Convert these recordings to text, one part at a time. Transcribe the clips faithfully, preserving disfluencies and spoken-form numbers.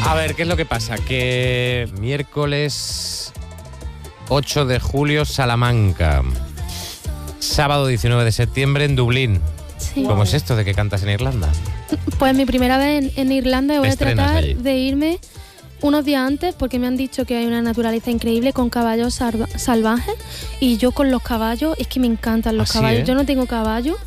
A ver, ¿qué es lo que pasa? Que miércoles ocho de julio, Salamanca. Sábado diecinueve de septiembre en Dublín. Sí. ¿Cómo es esto de que cantas en Irlanda? Pues mi primera vez en, en Irlanda y voy Te a estrenas tratar allí. de irme unos días antes porque me han dicho que hay una naturaleza increíble con caballos salva- salvajes y yo con los caballos, es que me encantan los ¿Ah, sí, caballos. eh? Yo no tengo caballo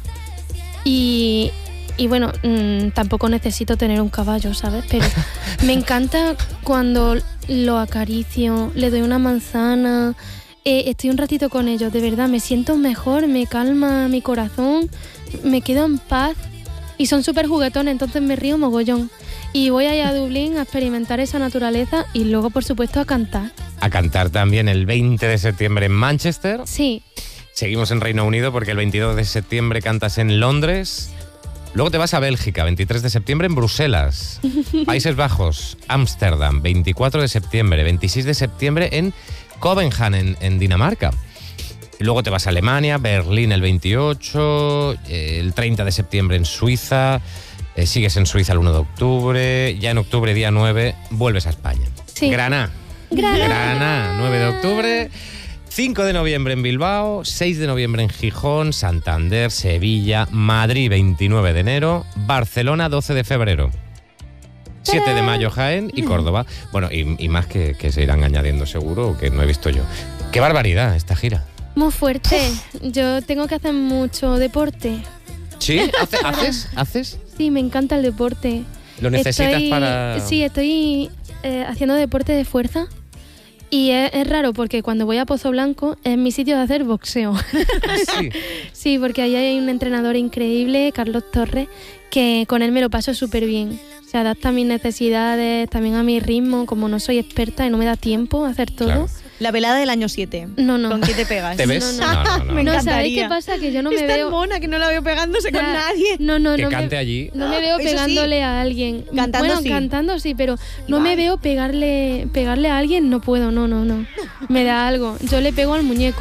y, y bueno, mmm, tampoco necesito tener un caballo, ¿sabes? Pero me encanta cuando lo acaricio, le doy una manzana, eh, estoy un ratito con ellos, de verdad, me siento mejor, me calma mi corazón, me quedo en paz y son súper juguetones, entonces me río mogollón. Y voy allá a Dublín a experimentar esa naturaleza y luego, por supuesto, a cantar. A cantar también el veinte de septiembre en Manchester. Sí. Seguimos en Reino Unido porque el veintidós de septiembre cantas en Londres. Luego te vas a Bélgica, veintitrés de septiembre en Bruselas. Países Bajos, Ámsterdam, veinticuatro de septiembre. veintiséis de septiembre en Copenhague, en, en Dinamarca. Y luego te vas a Alemania, Berlín el veintiocho, eh, el treinta de septiembre en Suiza, eh, sigues en Suiza el uno de octubre, ya en octubre, día nueve, vuelves a España. Sí. Granada. Granada. Granada, nueve de octubre. cinco de noviembre en Bilbao, seis de noviembre en Gijón, Santander, Sevilla, Madrid veintinueve de enero, Barcelona doce de febrero, siete de mayo Jaén y Córdoba. Bueno, y, y más que, que se irán añadiendo seguro, que no he visto yo. ¡Qué barbaridad esta gira! Muy fuerte. Yo tengo que hacer mucho deporte. ¿Sí? ¿Hace- ¿Haces? ¿Haces? Sí, me encanta el deporte. ¿Lo necesitas Estoy- para...? Sí, estoy eh, haciendo deporte de fuerza. Y es, es raro porque cuando voy a Pozo Blanco es mi sitio de hacer boxeo. Sí. Sí, porque ahí hay un entrenador increíble, Carlos Torres, que con él me lo paso súper bien. Se adapta a mis necesidades, también a mi ritmo, como no soy experta y no me da tiempo a hacer todo. Claro. La velada del año siete. No, no. ¿Con qué te pegas? ¿Te ves? No, No, no, no. Me No, ¿sabéis encantaría. qué pasa? Que yo no me es tan veo... mona que no la veo pegándose con Ya, nadie. No, no, Que no. cante me, allí. no me veo Eso sí. pegándole a alguien. Cantando bueno, sí. cantando sí, pero no Igual. me veo pegarle pegarle a alguien, no puedo, no, no, no. Me da algo. Yo le pego al muñeco.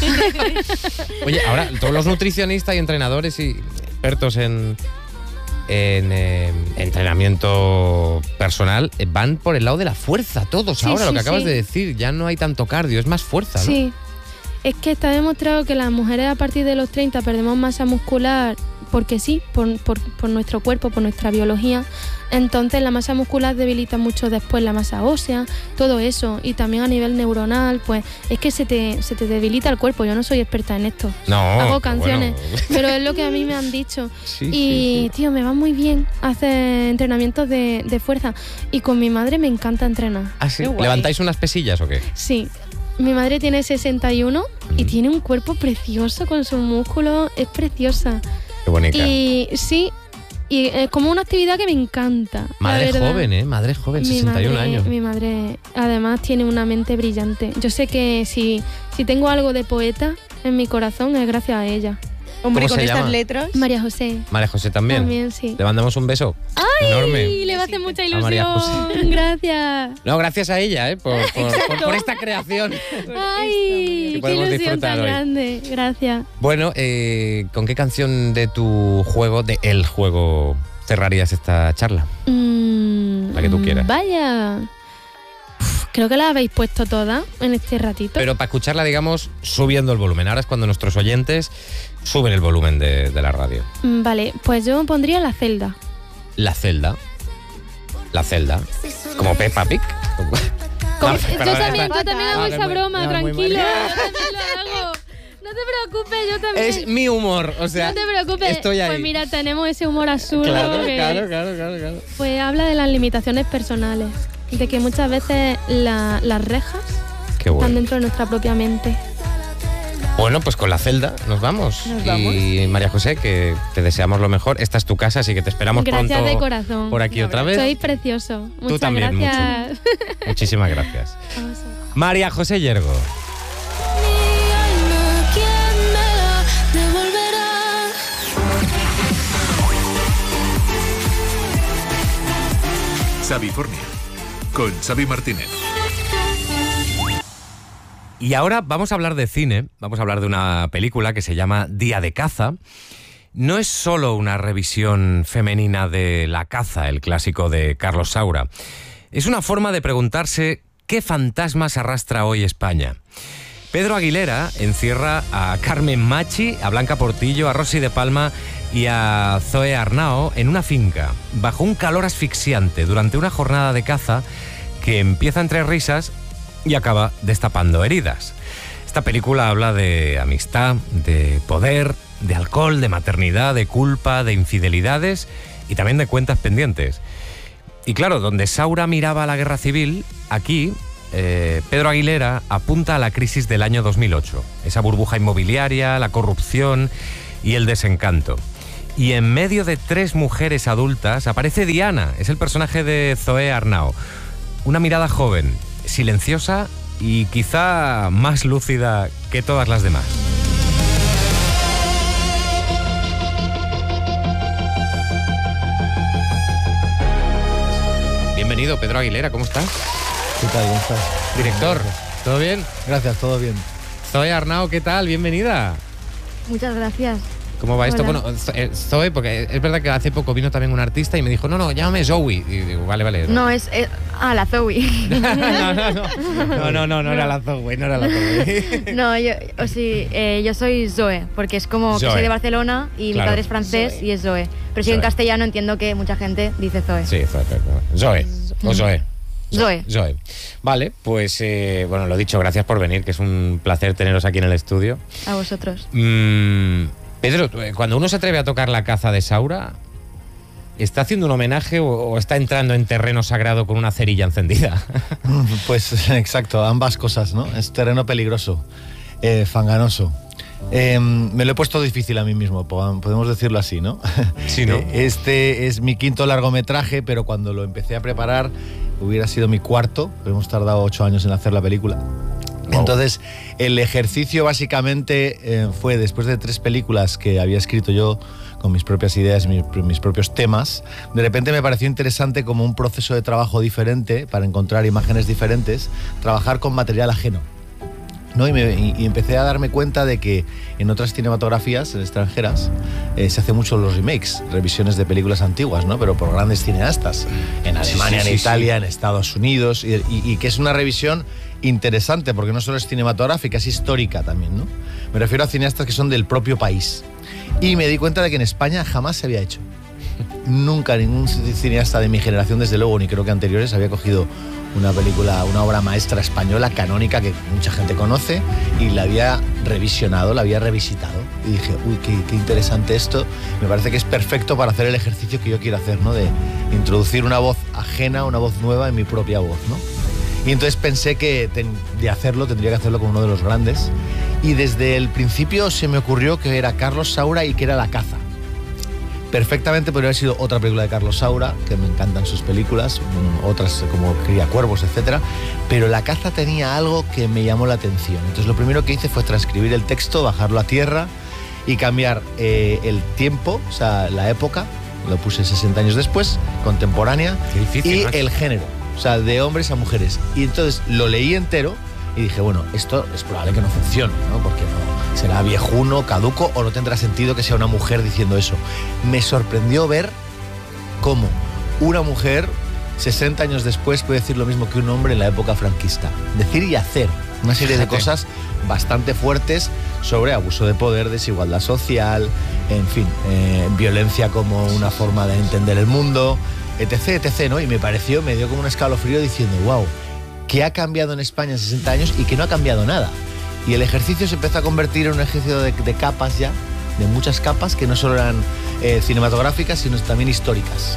Oye, ahora todos los nutricionistas y entrenadores y expertos en, en eh, entrenamiento personal eh, van por el lado de la fuerza, todos. Sí, Ahora, lo sí, que acabas sí. de decir, ya no hay tanto cardio, es más fuerza, ¿no? Sí. Es que está demostrado que las mujeres a partir de los treinta perdemos masa muscular porque sí, por, por, por nuestro cuerpo, por nuestra biología. Entonces la masa muscular debilita mucho después la masa ósea, todo eso. Y también a nivel neuronal, pues es que se te, se te debilita el cuerpo. Yo no soy experta en esto. No, Hago pero canciones, bueno. pero es lo que a mí me han dicho. Sí, Y, sí, sí. tío, me va muy bien hacer entrenamientos de, de fuerza. Y con mi madre me encanta entrenar. Ah, ¿sí? Qué guay. ¿Levantáis unas pesillas o qué? Sí. Mi madre tiene sesenta y uno y Mm. tiene un cuerpo precioso con sus músculos. Es preciosa. Qué bonita. Y sí, y es como una actividad que me encanta. la Madre verdad. joven, ¿eh? Madre joven, Mi sesenta y un madre- años. Mi madre además tiene una mente brillante. Yo sé que si, si tengo algo de poeta en mi corazón es gracias a ella. Hombre, ¿Cómo con se estas llama? letras. María José. María José también. También, sí. Le mandamos un beso enorme. Y le va a hacer mucha A María ilusión. Gracias. No, gracias a ella, ¿eh? Por, por- por- por esta creación. Ay, Que qué podemos ilusión disfrutar tan hoy. grande. Gracias. Bueno, eh, ¿con qué canción de tu juego, de el juego, cerrarías esta charla? Mm, La que tú quieras. Vaya. Uf, creo que la habéis puesto todas en este ratito. Pero para escucharla, digamos, subiendo el volumen. Ahora es cuando nuestros oyentes suben el volumen de, de la radio. Mm, Vale, pues yo pondría La Celda. La celda. La celda. Como Peppa Pig. Como- No, yo perdona, también, esta- yo también hago Ah, esa muy- broma, no, muy tranquilo. mal. Yo también lo hago. No te preocupes, yo también. Es mi humor, o sea. no te preocupes. Estoy ahí. Pues mira, tenemos ese humor absurdo Claro, que claro, claro, claro, claro. pues habla de las limitaciones personales, de que muchas veces la- las rejas Qué están bueno. dentro de nuestra propia mente. Bueno, pues con la celda nos vamos. Nos vamos. Y María José, que te deseamos lo mejor. Esta es tu casa, así que te esperamos Gracias pronto de corazón. por aquí La otra verdad. vez. Sois precioso. Muchas también, gracias. Muchísimas gracias. Vamos a ver. María José Yergo. Mi alma, ¿quién me la devolverá? Sabifornia, con Xavi Martínez. Y ahora vamos a hablar de cine, vamos a hablar de una película que se llama Día de caza. No es solo una revisión femenina de La caza, el clásico de Carlos Saura. Es una forma de preguntarse qué fantasmas arrastra hoy España. Pedro Aguilera encierra a Carmen Machi, a Blanca Portillo, a Rosy de Palma y a Zoe Arnao en una finca, bajo un calor asfixiante, durante una jornada de caza que empieza entre risas y acaba destapando heridas. Esta película habla de amistad, de poder, de alcohol, de maternidad, de culpa, de infidelidades y también de cuentas pendientes. Y claro, donde Saura miraba a la guerra civil, aquí eh, Pedro Aguilera apunta a la crisis del año dos mil ocho. Esa burbuja inmobiliaria, la corrupción y el desencanto. Y en medio de tres mujeres adultas aparece Diana, es el personaje de Zoe Arnao. Una mirada joven, silenciosa y quizá más lúcida que todas las demás. Bienvenido, Pedro Aguilera, ¿cómo estás? ¿Qué tal? ¿Cómo estás? Director, ¿todo bien? Gracias, todo bien. Zoe Arnao, ¿qué tal? Bienvenida. Muchas gracias. ¿Cómo va esto? Hola. Bueno, Zoe, porque es verdad que hace poco vino también un artista y me dijo, no, no, llámame Zoe. Y digo, vale, vale. No, es... es ah, la Zoe. no, no, no, no, no, no, no era la Zoe, no era la Zoe. No, yo, o sí, eh, yo soy Zoe, porque es como Zoe. que soy de Barcelona y Claro. mi padre es francés Zoe. y es Zoe. Pero si en Zoe. castellano entiendo que mucha gente dice Zoe. Sí, Zoe, Zoe. O Zoe. Zoe. Zoe. Vale, pues, eh, bueno, lo dicho, gracias por venir, que es un placer teneros aquí en el estudio. A vosotros. Mm, Pedro, cuando uno se atreve a tocar la caza de Saura, ¿está haciendo un homenaje o, o está entrando en terreno sagrado con una cerilla encendida? Pues exacto, ambas cosas, ¿no? Es terreno peligroso, eh, fanganoso. Eh, me lo he puesto difícil a mí mismo, po- podemos decirlo así, ¿no? Sí, ¿no? Eh, Este es mi quinto largometraje, pero cuando lo empecé a preparar hubiera sido mi cuarto. Hemos tardado ocho años en hacer la película. Wow. Entonces, el ejercicio básicamente eh, fue después de tres películas que había escrito yo con mis propias ideas, mis, mis propios temas, de repente me pareció interesante como un proceso de trabajo diferente para encontrar imágenes diferentes, trabajar con material ajeno. ¿No? Y, me, y, y empecé a darme cuenta de que en otras cinematografías extranjeras eh, se hacen mucho los remakes, revisiones de películas antiguas, ¿no? Pero por grandes cineastas, en Alemania, Sí, sí, en sí, Italia, sí. en Estados Unidos, y, y, y que es una revisión interesante porque no solo es cinematográfica, es histórica también, ¿no? Me refiero a cineastas que son del propio país. Y me di cuenta de que en España jamás se había hecho. Nunca ningún cineasta de mi generación, desde luego, ni creo que anteriores, había cogido una película, una obra maestra española canónica que mucha gente conoce y la había revisionado, la había revisitado. Y dije, uy, qué, qué interesante esto. Me parece que es perfecto para hacer el ejercicio que yo quiero hacer, ¿no? De introducir una voz ajena, una voz nueva en mi propia voz, ¿no? Y entonces pensé que ten- de hacerlo tendría que hacerlo con uno de los grandes. Y desde el principio se me ocurrió que era Carlos Saura y que era La caza. Perfectamente podría haber sido otra película de Carlos Saura, que me encantan sus películas, mm, otras como Criacuervos, etcétera, pero La caza tenía algo que me llamó la atención. Entonces lo primero que hice fue transcribir el texto, bajarlo a tierra y cambiar eh, el tiempo, o sea, la época, lo puse sesenta años después, contemporánea, Qué difícil, y macho. el género, o sea, de hombres a mujeres. Y entonces lo leí entero y dije, bueno, esto es probable que no funcione, ¿no? Porque no será viejuno, caduco, o no tendrá sentido que sea una mujer diciendo eso. Me sorprendió ver cómo una mujer, sesenta años después, puede decir lo mismo que un hombre en la época franquista. Decir y hacer una serie de Fíjate. cosas bastante fuertes sobre abuso de poder, desigualdad social, en fin, eh, violencia como una forma de entender el mundo, etc, etc, ¿no? Y me pareció, me dio como un escalofrío diciendo, wow, ¿qué ha cambiado en España en sesenta años y que no ha cambiado nada? Y el ejercicio se empezó a convertir en un ejercicio de, de capas ya, de muchas capas que no solo eran eh, cinematográficas, sino también históricas.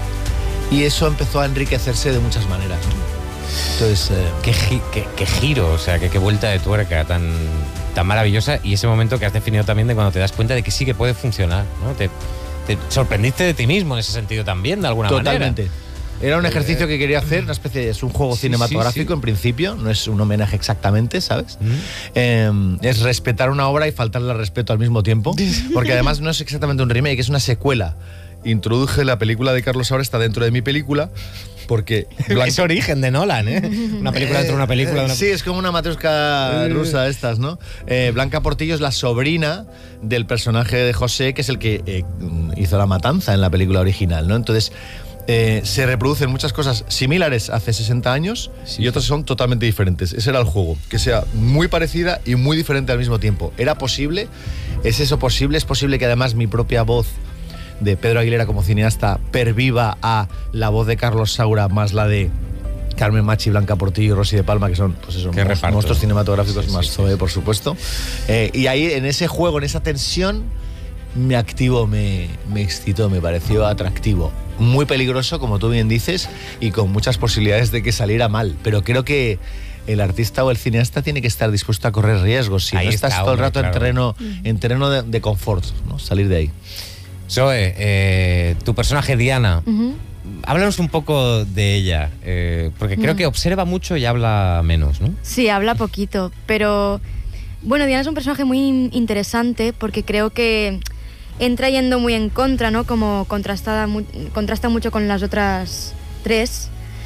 Y eso empezó a enriquecerse de muchas maneras, ¿no? Entonces, eh, Qué, gi- qué- qué giro, o sea, qué, qué vuelta de tuerca tan, tan maravillosa, y ese momento que has definido también de cuando te das cuenta de que sí que puede funcionar, ¿no? Te, te sorprendiste de ti mismo en ese sentido también, de alguna totalmente. manera. Era un Eh, ejercicio que quería hacer, una especie de, es un juego sí, cinematográfico sí, sí. en principio, no es un homenaje exactamente, ¿sabes? Mm. Eh, es respetar una obra y faltarle al respeto al mismo tiempo, porque además no es exactamente un remake, es una secuela. Introduje la película de Carlos Saura, está dentro de mi película, porque... Es origen de Nolan, ¿eh? Una película dentro de una película. de una- Sí, es como una matrioshka rusa de estas, ¿no? Eh, Blanca Portillo es la sobrina del personaje de José, que es el que eh, hizo la matanza en la película original, ¿no? Entonces, eh, se reproducen muchas cosas similares hace sesenta años Sí, y otras son totalmente diferentes. Ese era el juego, que sea muy parecida y muy diferente al mismo tiempo. ¿Era posible? ¿Es eso posible? ¿Es posible que además mi propia voz de Pedro Aguilera como cineasta perviva a la voz de Carlos Saura más la de Carmen Machi, Blanca Portillo y Rosy de Palma, que son pues eso, Qué reparto. monstruos cinematográficos, Sí, sí, más sí, Zoe, sí. por supuesto. Eh, y ahí, en ese juego, en esa tensión, me activó, me, me excitó, me pareció atractivo. Muy peligroso, como tú bien dices, y con muchas posibilidades de que saliera mal. Pero creo que el artista o el cineasta tiene que estar dispuesto a correr riesgos. Si Ahí no estás está, todo el hombre, rato claro. en terreno, en terreno de, de confort, ¿no? Salir de ahí. Zoe, eh, tu personaje Diana, Ujú. háblanos un poco de ella, eh, porque creo Mm. que observa mucho y habla menos, ¿no? Sí, habla poquito, pero bueno, Diana es un personaje muy in- interesante porque creo que entra yendo muy en contra, ¿no? Como contrastada, mu- contrasta mucho con las otras tres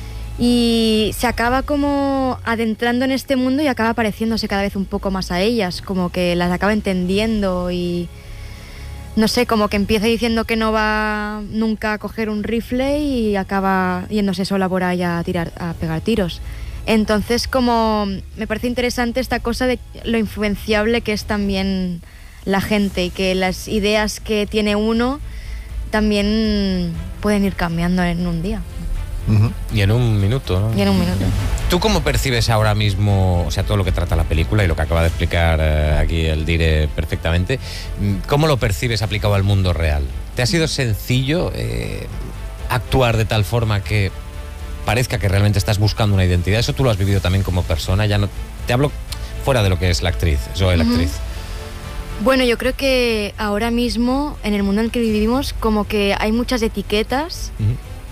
y se acaba como adentrando en este mundo y acaba pareciéndose cada vez un poco más a ellas, como que las acaba entendiendo y no sé, como que empieza diciendo que no va nunca a coger un rifle y acaba yéndose sola por ahí a tirar, a pegar tiros. Entonces, como me parece interesante esta cosa de lo influenciable que es también la gente y que las ideas que tiene uno también pueden ir cambiando en un día Ujú. Y en un minuto, ¿no? y en un minuto. ¿Tú cómo percibes ahora mismo, o sea, todo lo que trata la película y lo que acaba de explicar eh, aquí el Dire perfectamente, mm, cómo lo percibes aplicado al mundo real? ¿Te ha sido sencillo eh, actuar de tal forma que parezca que realmente estás buscando una identidad? Eso tú lo has vivido también como persona, ya no te hablo fuera de lo que es la actriz, Zoe la Ujú. actriz. Bueno, yo creo que ahora mismo, en el mundo en el que vivimos, como que hay muchas etiquetas Ujú.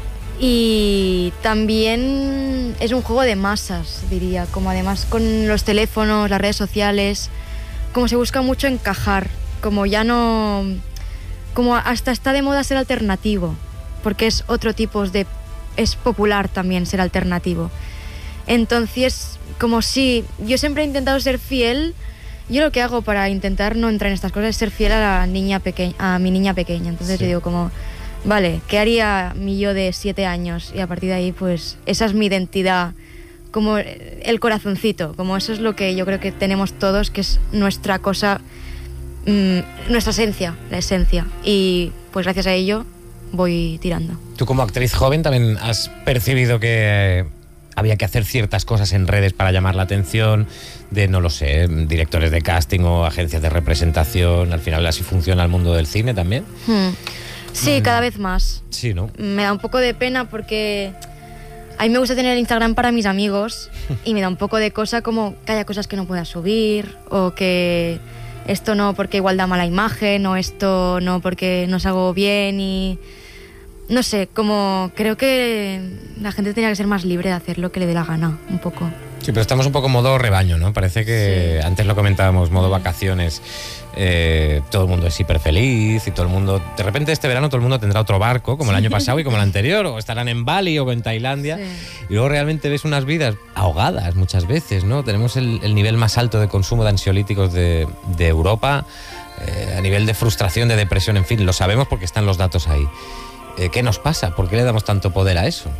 y también es un juego de masas, diría, como además con los teléfonos, las redes sociales, como se busca mucho encajar, como ya no... como hasta está de moda ser alternativo, porque es otro tipo de... es popular también ser alternativo. Entonces, como si yo siempre he intentado ser fiel, yo lo que hago para intentar no entrar en estas cosas es ser fiel a la niña pequeña, a mi niña pequeña. Entonces Sí. yo digo como, vale, ¿qué haría mi yo de siete años? Y a partir de ahí, pues, esa es mi identidad, como el corazoncito, como eso es lo que yo creo que tenemos todos, que es nuestra cosa, mmm, nuestra esencia, la esencia. Y pues gracias a ello voy tirando. Tú como actriz joven también has percibido que eh, había que hacer ciertas cosas en redes para llamar la atención de, no lo sé, directores de casting o agencias de representación. Al final así funciona el mundo del cine también. Hmm. Sí, cada vez más. Sí, ¿no? Me da un poco de pena porque a mí me gusta tener el Instagram para mis amigos y me da un poco de cosa como que haya cosas que no pueda subir o que esto no porque igual da mala imagen o esto no porque no salgo bien y no sé, como creo que la gente tenía que ser más libre de hacer lo que le dé la gana, un poco. Sí, pero estamos un poco modo rebaño, ¿no? Parece que Sí. antes lo comentábamos, modo vacaciones. Eh, todo el mundo es hiper feliz y todo el mundo... De repente este verano todo el mundo tendrá otro barco, como el año pasado y como el anterior, o estarán en Bali o en Tailandia. Sí. Y luego realmente ves unas vidas ahogadas muchas veces, ¿no? Tenemos el, el nivel más alto de consumo de ansiolíticos de, de Europa, eh, a nivel de frustración, de depresión, en fin, lo sabemos porque están los datos ahí. Eh, ¿Qué nos pasa? ¿Por qué le damos tanto poder a eso?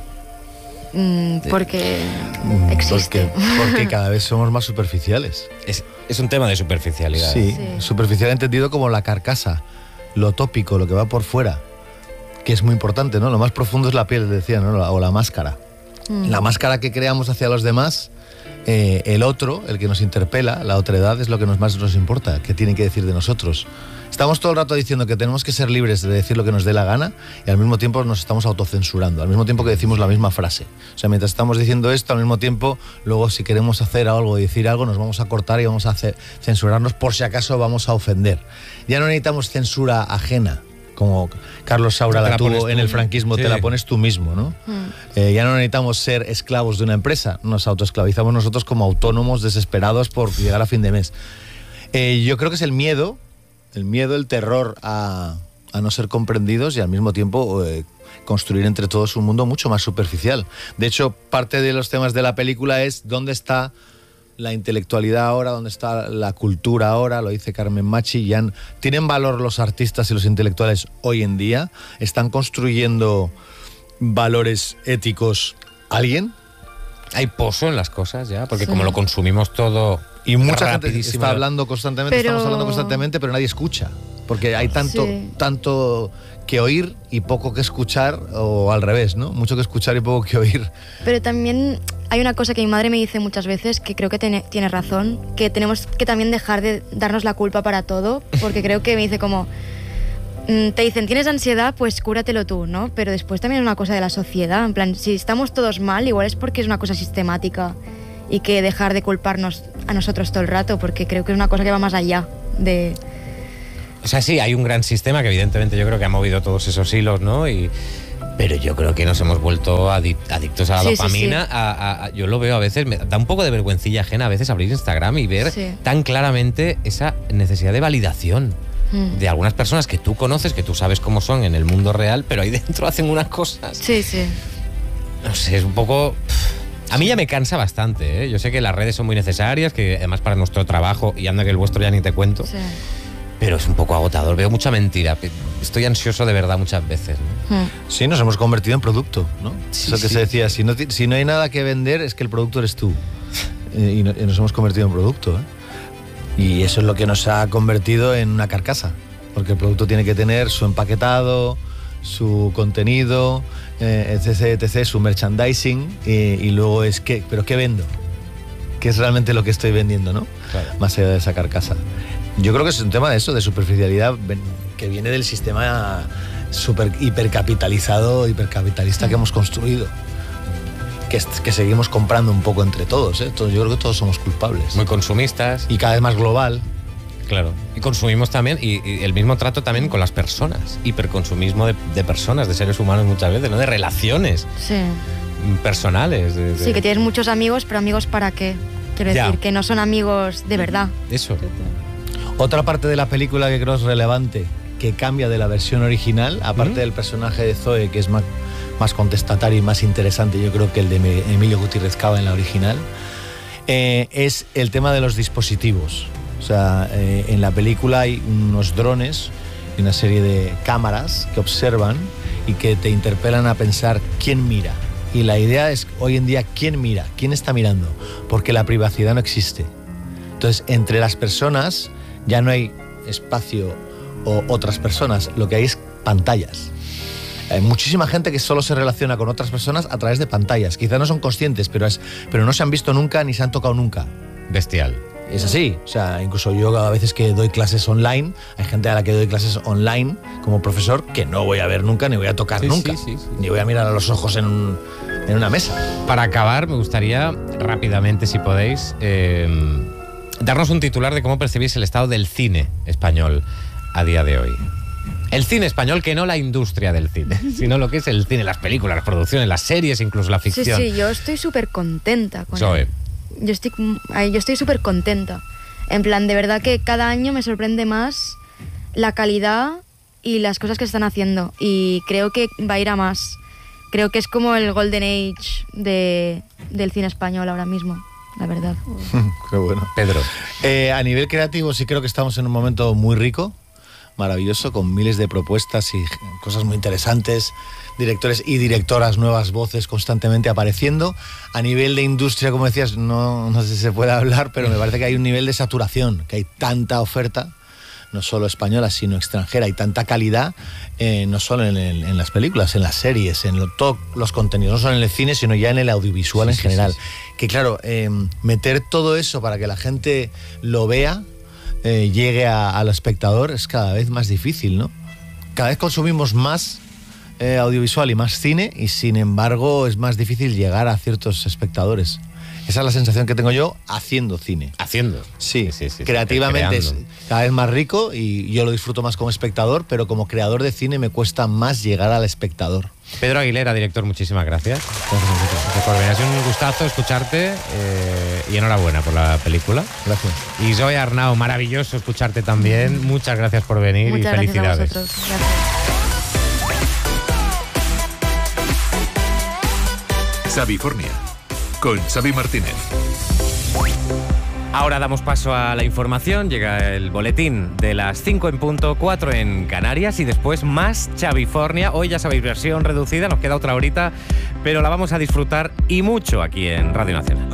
Mm, porque Mm, existe. Porque, porque cada vez somos más superficiales. Es, es un tema de superficialidad. Sí, Sí. superficial entendido como la carcasa, lo tópico, lo que va por fuera, que es muy importante, ¿no? Lo más profundo es la piel, decía, ¿no? La- o la máscara. Mm. La máscara que creamos hacia los demás, eh, el otro, el que nos interpela, la otredad, es lo que nos más nos importa, que tiene que decir de nosotros. Estamos todo el rato diciendo que tenemos que ser libres de decir lo que nos dé la gana y al mismo tiempo nos estamos autocensurando, al mismo tiempo que decimos la misma frase. O sea, mientras estamos diciendo esto, al mismo tiempo, luego si queremos hacer algo y decir algo, nos vamos a cortar y vamos a hacer, censurarnos por si acaso vamos a ofender. Ya no necesitamos censura ajena, como Carlos Saura Te la la pones tuvo en tú. el franquismo, Sí. te la pones tú mismo, ¿no? Mm. Eh, ya no necesitamos ser esclavos de una empresa, nos autoesclavizamos nosotros como autónomos desesperados por llegar a fin de mes. Eh, yo creo que es el miedo, el miedo, el terror a, a no ser comprendidos y al mismo tiempo eh, construir entre todos un mundo mucho más superficial. De hecho, parte de los temas de la película es dónde está la intelectualidad ahora, dónde está la cultura ahora, lo dice Carmen Machi. Ya ¿tienen valor los artistas y los intelectuales hoy en día? ¿Están construyendo valores éticos alguien? Hay pozo en las cosas ya, porque Sí. como lo consumimos todo Y mucha gente rapidísimo. está hablando constantemente, Pero- estamos hablando constantemente, pero nadie escucha. Porque hay tanto, Sí. tanto que oír y poco que escuchar, o al revés, ¿no? Mucho que escuchar y poco que oír. Pero también hay una cosa que mi madre me dice muchas veces, que creo que tiene, tiene razón, que tenemos que también dejar de darnos la culpa para todo, porque creo que me dice como, mm, te dicen, tienes ansiedad, pues cúratelo tú, ¿no? Pero después también es una cosa de la sociedad, en plan, si estamos todos mal, igual es porque es una cosa sistemática y que dejar de culparnos a nosotros todo el rato, porque creo que es una cosa que va más allá de... O sea, sí, hay un gran sistema que evidentemente yo creo que ha movido todos esos hilos, ¿no? Y, pero yo creo que nos hemos vuelto adic- adictos a la Sí, sí, dopamina. sí. A, a- a- yo lo veo a veces, me da un poco de vergüencilla ajena a veces abrir Instagram y ver Sí. tan claramente esa necesidad de validación Mm. de algunas personas que tú conoces, que tú sabes cómo son en el mundo real, pero ahí dentro hacen unas cosas. Sí, sí. No sé, es un poco... A mí ya me cansa bastante, ¿eh? Yo sé que las redes son muy necesarias, que además para nuestro trabajo, y anda que el vuestro ya ni te cuento, Sí. pero es un poco agotador. Veo mucha mentira. Estoy ansioso de verdad muchas veces, ¿no? Mm. Sí, nos hemos convertido en producto, ¿no? Sí, Eso que sí. se decía, si no, ti- si no hay nada que vender, es que el producto eres tú. Eh, y, no- y nos hemos convertido en producto, ¿eh? Y eso es lo que nos ha convertido en una carcasa. Porque el producto tiene que tener su empaquetado, su contenido, eh, etc, etc, su merchandising, y, y luego es que, ¿pero qué vendo? ¿Qué es realmente lo que estoy vendiendo, no? Claro. Más allá de esa carcasa. Yo creo que es un tema de eso, de superficialidad, ven- que viene del sistema super hipercapitalizado, hipercapitalista que hemos construido. Que, es- que seguimos comprando un poco entre todos, ¿eh? Todos- yo creo que todos somos culpables. Muy consumistas. Y cada vez más global. Claro. Y consumimos también, y, y el mismo trato también con las personas. Hiperconsumismo de, de personas, de seres humanos muchas veces, ¿no? De relaciones Sí. personales. de- de- Sí, que tienes muchos amigos, pero amigos para qué. Quiero Ya. decir, que no son amigos de verdad. Eso. Otra parte de la película que creo es relevante, que cambia de la versión original, aparte ¿Mm? del personaje de Zoe, que es más, más contestatario y más interesante, yo creo que el de Me- Emilio Gutiérrez Cava en la original, eh, es el tema de los dispositivos. O sea, eh, en la película hay unos drones y una serie de cámaras que observan y que te interpelan a pensar quién mira. Y la idea es, hoy en día, ¿quién mira? ¿Quién está mirando? Porque la privacidad no existe. Entonces, entre las personas ya no hay espacio o otras personas, lo que hay es pantallas. Hay muchísima gente que solo se relaciona con otras personas a través de pantallas. Quizás no son conscientes, pero, es, pero no se han visto nunca ni se han tocado nunca. Bestial. Es así, o sea, incluso yo a veces que doy clases online, hay gente a la que doy clases online como profesor que no voy a ver nunca, ni voy a tocar Sí, nunca, sí, sí, sí. ni voy a mirar a los ojos en, un- en una mesa. Para acabar, me gustaría rápidamente, si podéis, eh, darnos un titular de cómo percibís el estado del cine español a día de hoy. El cine español, que no la industria del cine, sino lo que es el cine, las películas, las producciones, las series, incluso la Sí, ficción. sí, yo estoy súper contenta con Zoe. él. Yo estoy, ay, yo estoy súper contenta. En plan, de verdad que cada año me sorprende más la calidad y las cosas que se están haciendo. Y creo que va a ir a más. Creo que es como el Golden Age de, del cine español ahora mismo, la verdad. Qué bueno. Pedro. Eh, a nivel creativo sí creo que estamos en un momento muy rico, maravilloso, con miles de propuestas y cosas muy interesantes, directores y directoras, nuevas voces constantemente apareciendo. A nivel de industria, como decías, no, no sé si se puede hablar, pero me parece que hay un nivel de saturación, que hay tanta oferta, no solo española, sino extranjera, y tanta calidad, eh, no solo en, el- en las películas, en las series, en lo- todos los contenidos, no solo en el cine, sino ya en el audiovisual Sí, en sí, general. sí, sí. Que claro, eh, meter todo eso para que la gente lo vea, eh, llegue a- al espectador, es cada vez más difícil, ¿no? Cada vez consumimos más eh, audiovisual y más cine, y sin embargo es más difícil llegar a ciertos espectadores. Esa es la sensación que tengo yo haciendo cine. Haciendo. Sí, sí, sí, creativamente es creando. cada vez más rico y yo lo disfruto más como espectador, pero como creador de cine me cuesta más llegar al espectador. Pedro Aguilera, director, muchísimas gracias. Gracias por venir. Ha sido un gustazo escucharte eh, y enhorabuena por la película. Gracias. Y Zoe Arnau, maravilloso escucharte también. Muchas gracias por venir Muchas y gracias a felicidades. vosotros. Gracias. Xavi Fornia, con Xavi Martínez. Ahora damos paso a la información, llega el boletín de las cinco en punto, cuatro en Canarias y después más Xavifornia. Hoy ya sabéis, versión reducida, nos queda otra horita, pero la vamos a disfrutar y mucho aquí en Radio Nacional.